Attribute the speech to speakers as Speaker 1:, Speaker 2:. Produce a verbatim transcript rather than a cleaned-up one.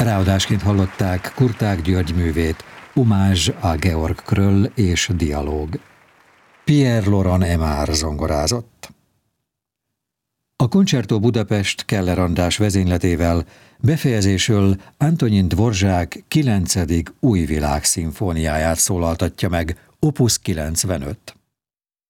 Speaker 1: Ráadásként hallották Kurták György művét, Omázs a Georg Kröll és Dialóg. Pierre Laurent Aimard zongorázott. A Concerto Budapest Keller András vezényletével befejezésül Antonin Dvorzsák kilencedik új világszimfóniáját szólaltatja meg, opus kilencvenöt.